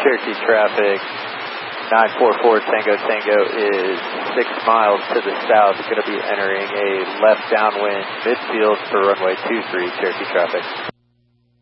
Cherokee traffic, 944 Tango Tango is 6 miles to the south, going to be entering a left downwind midfield for runway 23, Cherokee traffic.